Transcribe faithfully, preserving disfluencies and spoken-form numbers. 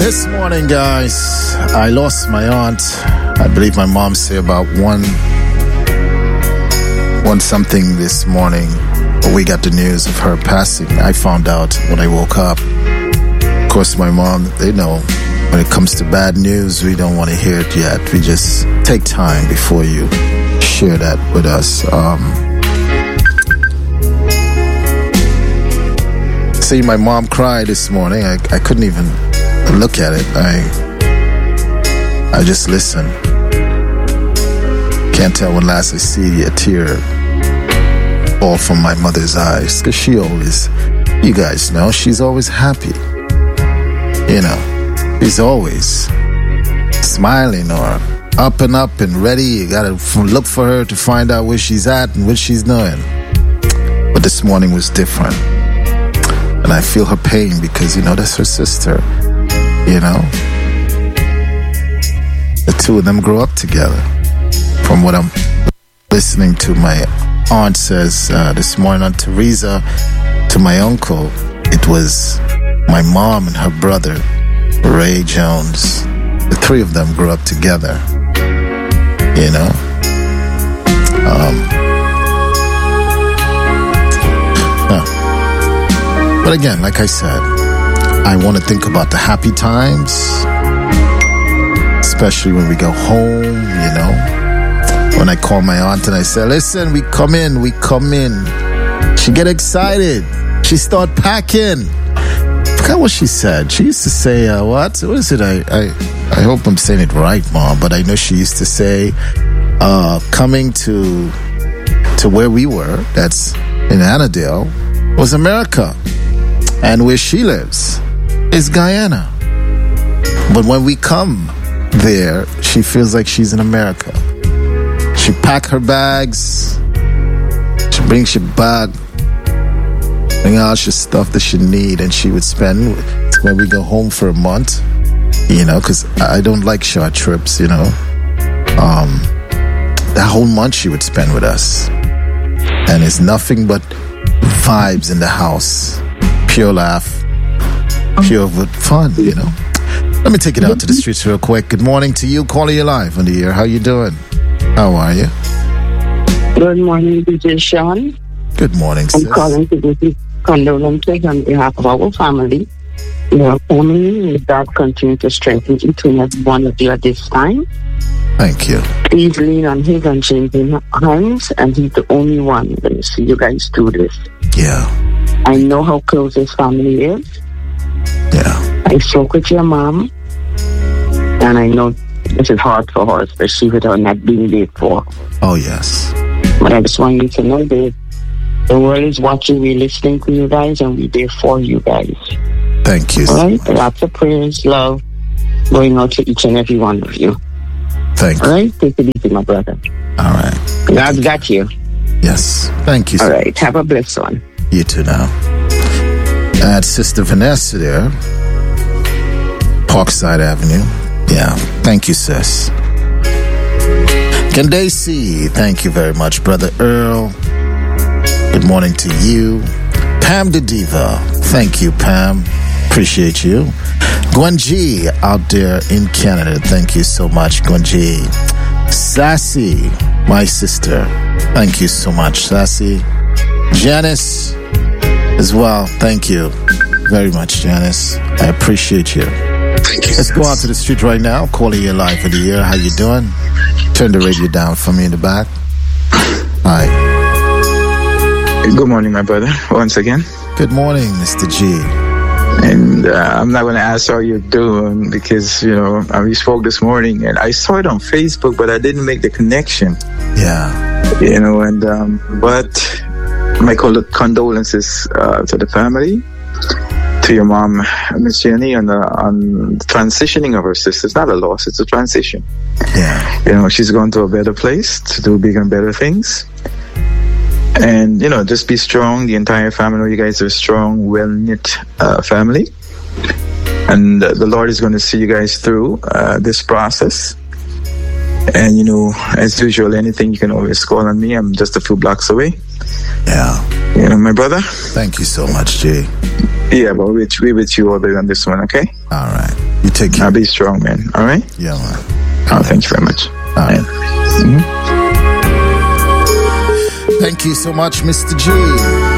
This morning, guys, I lost my aunt. I believe my mom said about one, one something this morning. We got the news of her passing. I found out when I woke up. Of course, my mom, they know when it comes to bad news, we don't want to hear it yet. We just take time before you share that with us. Um, see, my mom cried this morning. I, I couldn't even look at it. I I just listen. Can't tell when last I see a tear fall from my mother's eyes, because she always, you guys know, she's always happy. You know, she's always smiling or up and up and ready. You gotta look for her to find out where she's at and what she's doing. But this morning was different, and I feel her pain because, you know, that's her sister. You know, the two of them grew up together. From what I'm listening to, my aunt says uh, this morning on Teresa, to my uncle, it was my mom and her brother, Ray Jones. The three of them grew up together. You know? Um, huh. But again, like I said, I want to think about the happy times, especially when we go home, you know? When I call my aunt and I say, listen, we come in, we come in. She get excited. She start packing. I forgot what she said. She used to say, uh, what? What is it? I, I, I hope I'm saying it right, Mom, but I know she used to say, uh, coming to, to where we were, that's in Annandale, was America. And where she lives is Guyana. But when we come there, she feels like she's in America. She pack her bags. She brings she bag. Bring all she stuff that she need, and she would spend when we go home for a month. You know, because I don't like short trips. You know, um, that whole month she would spend with us, and it's nothing but vibes in the house, pure laugh, pure fun. You know. Let me take it out to the streets real quick. Good morning to you. Calling you live on the air. How you doing? How are you? Good morning, D J Sean. Good morning, I'm sis. calling to give you condolences on behalf of our family. Your family, may God continue to strengthen each and every one of you at this time. Thank you. Please lean on His unchanging hands, and He's the only one that will see you guys through this. Yeah. I know how close this family is. Yeah. I spoke with your mom, and I know this is hard for her, especially with her not being there for. Oh, yes. But I just want you to know that the world is watching, we're listening to you guys, and we're there for you guys. Thank you. All right? Lots of prayers, love, going out to each and every one of you. Thank you. All right? Take it easy, my brother. All right. God's got you. Yes. Thank you. All right. Have a blessed one. You too now. At Sister Vanessa there, Parkside Avenue. Yeah. Thank you, sis. Candace, thank you very much, Brother Earl. Good morning to you. Pam the Diva. Thank you, Pam. Appreciate you. Gwen G out there in Canada. Thank you so much, Gwen G. Sassy, my sister. Thank you so much, Sassy. Janice as well. Thank you very much, Janice. I appreciate you. Thank you. Let's go out to the street right now. Calling you live for the year. How you doing? Turn the radio down for me in the back. Hi. Good morning, my brother, once again. Good morning, Mister G. And uh, I'm not going to ask how you're doing because, you know, we spoke this morning and I saw it on Facebook, but I didn't make the connection. Yeah. You know, and, um, but my condolences uh, to the family, to your mom, Miss Jenny, on the, on the transitioning of her sister. It's not a loss, it's a transition. Yeah. You know, she's gone to a better place to do bigger and better things. And, you know, just be strong. The entire family, you guys are a strong, well-knit uh, family. And uh, the Lord is going to see you guys through uh, this process. And, you know, as usual, anything you can always call on me. I'm just a few blocks away. Yeah. You know, my brother. Thank you so much, G. Yeah, but we're with you all day on this one, okay? All right. You take care. I'll be strong, man. All right? Yeah, man. Oh, thank you very much. All right. Mm-hmm. Thank you so much, Mister G.